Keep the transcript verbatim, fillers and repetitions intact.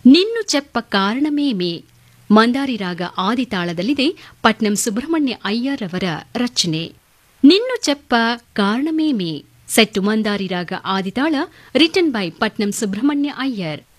ನಿನ್ನು ಚೆಪ್ಪ ಕಾರಣಮೇಮೆ ಮಂದಾರಿ ರಾಗ ಆದಿತಾಳದಲ್ಲಿದೆ. ಪಟ್ನಂ ಸುಬ್ರಹ್ಮಣ್ಯ ಅಯ್ಯರ್ ಅವರ ರಚನೆ. ನಿನ್ನು ಚೆಪ್ಪ ಕಾರಣಮೇಮೆ ಸೆಟ್ಟು ಮಂದಾರಿ ರಾಗ ಆದಿತಾಳ ರಿಟನ್ ಬೈ ಪಟ್ನಂ ಸುಬ್ರಹ್ಮಣ್ಯ ಅಯ್ಯರ್.